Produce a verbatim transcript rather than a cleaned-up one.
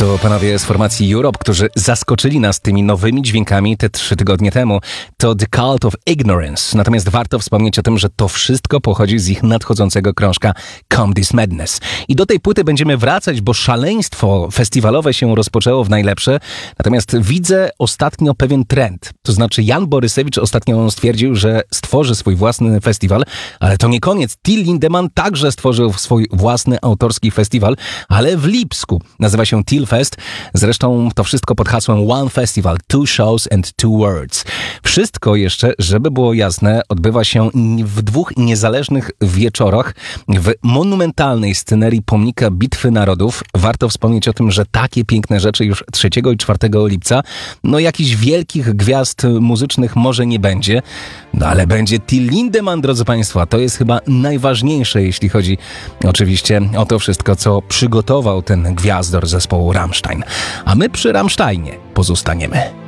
To panowie z formacji Europe, którzy zaskoczyli nas tymi nowymi dźwiękami te trzy tygodnie temu. To The Cult of Ignorance. Natomiast warto wspomnieć o tym, że to wszystko pochodzi z ich nadchodzącego krążka Come This Madness. I do tej płyty będziemy wracać, bo szaleństwo festiwalowe się rozpoczęło w najlepsze. Natomiast widzę ostatnio pewien trend. To znaczy Jan Borysewicz ostatnio stwierdził, że stworzy swój własny festiwal, ale to nie koniec. Till Lindemann także stworzył swój własny autorski festiwal, ale w Lipsku. Nazywa się Till Fest. Zresztą to wszystko pod hasłem One Festival, Two Shows and Two Words. Wszystko jeszcze, żeby było jasne, odbywa się w dwóch niezależnych wieczorach w monumentalnej scenerii pomnika Bitwy Narodów. Warto wspomnieć o tym, że takie piękne rzeczy już trzeciego i czwartego lipca. No jakichś wielkich gwiazd muzycznych może nie będzie, no ale będzie Till Lindemann, drodzy Państwo. To jest chyba najważniejsze, jeśli chodzi oczywiście o to wszystko, co przygotował ten gwiazdor zespołu Rammstein. A my przy Rammsteinie pozostaniemy.